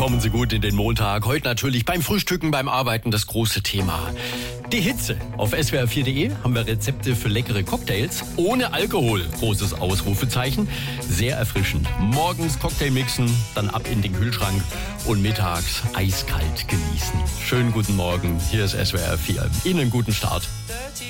Kommen Sie gut in den Montag. Heute natürlich beim Frühstücken, beim Arbeiten das große Thema. Die Hitze. Auf swr4.de haben wir Rezepte für leckere Cocktails ohne Alkohol. Großes Ausrufezeichen. Sehr erfrischend. Morgens Cocktail mixen, dann ab in den Kühlschrank und mittags eiskalt genießen. Schönen guten Morgen. Hier ist SWR4. Ihnen einen guten Start.